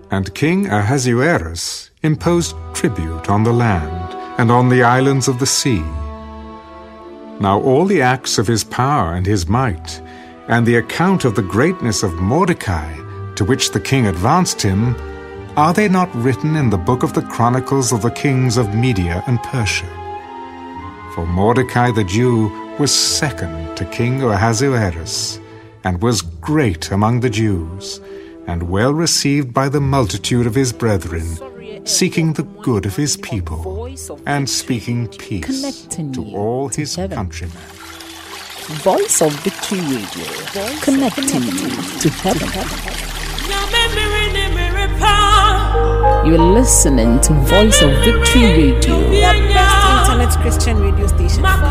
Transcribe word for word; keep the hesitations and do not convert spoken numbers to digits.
And King Ahasuerus imposed tribute on the land and on the islands of the sea. Now all the acts of his power and his might, and the account of the greatness of Mordecai, to which the king advanced him, are they not written in the book of the chronicles of the kings of Media and Persia? For Mordecai the Jew was second to King Ahasuerus, and was great among the Jews, and well received by the multitude of his brethren, seeking the good of his people, and speaking peace to all his countrymen. Voice of Victory Radio, connecting you to heaven. You're listening to Voice of Victory Radio, the best internet Christian radio station.